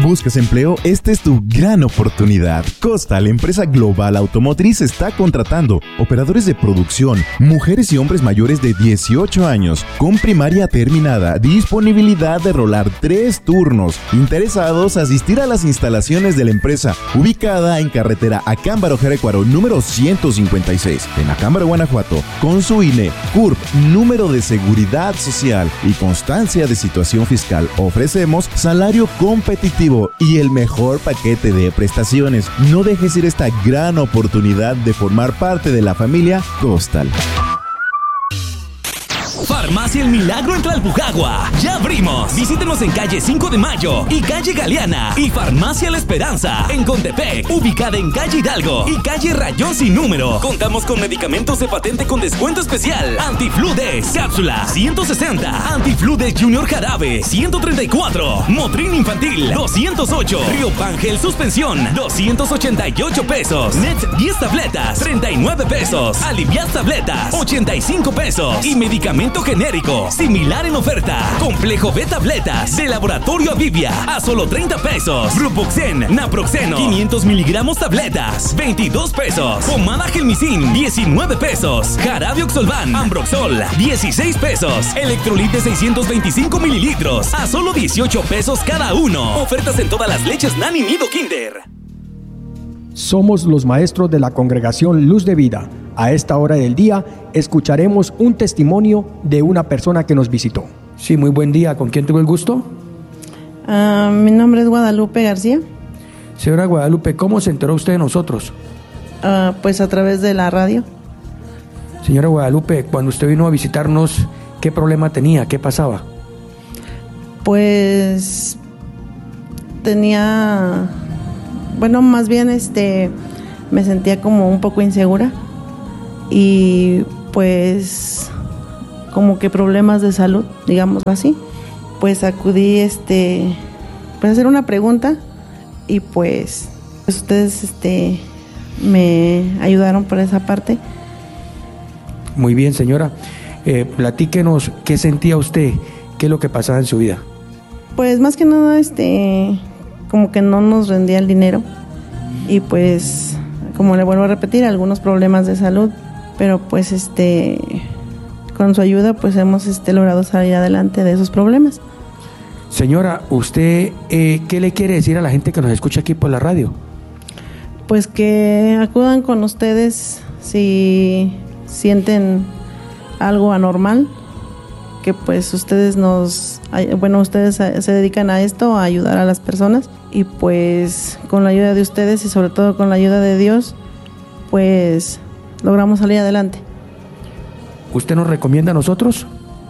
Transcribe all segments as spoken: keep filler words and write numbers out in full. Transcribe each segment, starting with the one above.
¿Buscas empleo? Esta es tu gran oportunidad. Costal, empresa global automotriz, está contratando operadores de producción, mujeres y hombres mayores de dieciocho años, con primaria terminada, disponibilidad de rolar tres turnos. Interesados, asistir a las instalaciones de la empresa, ubicada en carretera Acámbaro Jerecuaro, número ciento cincuenta y seis, en Acámbaro, Guanajuato, con su I N E, C U R P, número de seguridad social y constancia de situación fiscal. Ofrecemos salario competitivo y el mejor paquete de prestaciones. No dejes ir esta gran oportunidad de formar parte de la familia Costal. Farmacia El Milagro en Tlalpujagua. ¡Ya abrimos! Visítenos en calle cinco de mayo y calle Galeana. Y Farmacia La Esperanza en Contepec, ubicada en calle Hidalgo y calle Rayón Sin Número. Contamos con medicamentos de patente con descuento especial. Antifludes, cápsula, ciento sesenta. Antifludes Junior Jarabe, ciento treinta y cuatro. Motrin Infantil, doscientos ocho. Río Pangel Suspensión, doscientos ochenta y ocho pesos. Net diez tabletas, treinta y nueve pesos. Alivias tabletas, ochenta y cinco pesos. Y medicamento genérico, similar en oferta. Complejo B tabletas de Laboratorio Avivia a solo treinta pesos. Brupoxen, Naproxeno, quinientos miligramos tabletas, veintidós pesos. Pomada Gelmicin, diecinueve pesos. Jarabe Oxolvan, Ambroxol, dieciséis pesos. Electrolit de seiscientos veinticinco mililitros a solo dieciocho pesos cada uno. Ofertas en todas las leches Nani Nido Kinder. Somos los maestros de la Congregación Luz de Vida. A esta hora del día escucharemos un testimonio de una persona que nos visitó. Sí, muy buen día. ¿Con quién tuvo el gusto? Uh, mi nombre es Guadalupe García. Señora Guadalupe, ¿cómo se enteró usted de nosotros? Uh, pues a través de la radio. Señora Guadalupe, cuando usted vino a visitarnos, ¿qué problema tenía? ¿Qué pasaba? Pues tenía, bueno, más bien este, me sentía como un poco insegura. Y pues como que problemas de salud, digamos así. Pues acudí este pues a hacer una pregunta y pues, pues ustedes este me ayudaron por esa parte. Muy bien, señora. Eh, platíquenos qué sentía usted, qué es lo que pasaba en su vida. Pues más que nada este como que no nos rendía el dinero y pues como le vuelvo a repetir, algunos problemas de salud. Pero pues este con su ayuda pues hemos este logrado salir adelante de esos problemas. Señora, ¿usted eh, qué le quiere decir a la gente que nos escucha aquí por la radio? Pues que acudan con ustedes si sienten algo anormal, que pues ustedes nos, bueno, ustedes se dedican a esto, a ayudar a las personas y pues con la ayuda de ustedes y sobre todo con la ayuda de Dios, pues logramos salir adelante. ¿Usted nos recomienda a nosotros?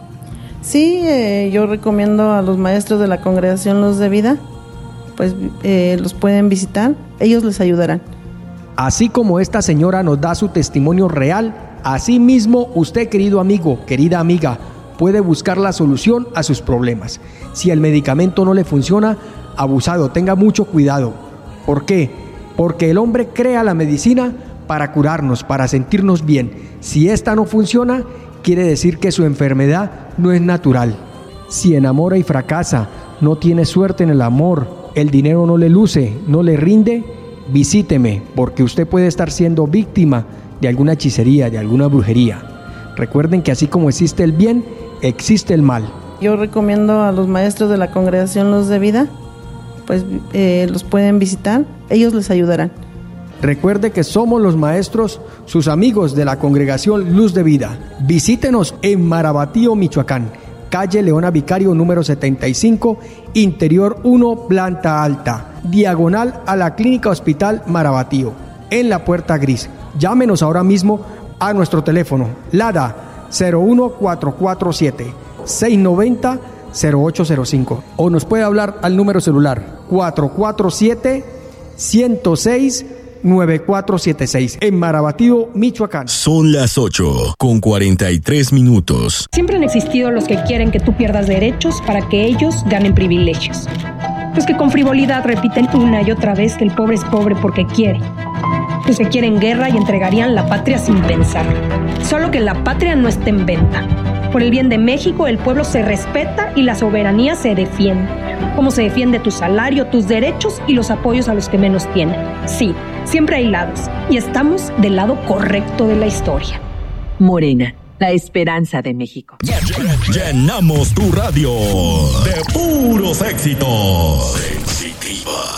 Sí, eh, yo recomiendo a los maestros de la Congregación Luz de Vida, pues eh, los pueden visitar, ellos les ayudarán. Así como esta señora nos da su testimonio real, así mismo usted, querido amigo, querida amiga, puede buscar la solución a sus problemas. Si el medicamento no le funciona, abusado, tenga mucho cuidado. ¿Por qué? Porque el hombre crea la medicina para curarnos, para sentirnos bien. Si esta no funciona, quiere decir que su enfermedad no es natural. Si enamora y fracasa, no tiene suerte en el amor, el dinero no le luce, no le rinde, visíteme, porque usted puede estar siendo víctima de alguna hechicería, de alguna brujería. Recuerden que así como existe el bien, existe el mal. Yo recomiendo a los maestros de la Congregación Luz de Vida, pues eh, los pueden visitar, ellos les ayudarán. Recuerde que somos los maestros, sus amigos de la Congregación Luz de Vida. Visítenos en Marabatío, Michoacán, calle Leona Vicario número setenta y cinco, interior uno, planta alta, diagonal a la Clínica Hospital Marabatío, en la puerta gris. Llámenos ahora mismo a nuestro teléfono, LADA cero uno cuatro cuatro siete, seis nueve cero, cero ocho cero cinco, o nos puede hablar al número celular cuatro cuatro siete, uno cero seis, nueve cuatro siete seis en Marabatío, Michoacán. Son las ocho con cuarenta y tres minutos. Siempre han existido los que quieren que tú pierdas derechos para que ellos ganen privilegios. Los que con frivolidad repiten una y otra vez que el pobre es pobre porque quiere. Los que quieren guerra y entregarían la patria sin pensar. Solo que la patria no esté en venta. Por el bien de México, el pueblo se respeta y la soberanía se defiende. cómo se defiende tu salario, tus derechos y los apoyos a los que menos tienen. Sí, siempre hay lados y estamos del lado correcto de la historia. Morena, la esperanza de México. Llenamos tu radio de puros éxitos. Sensitiva.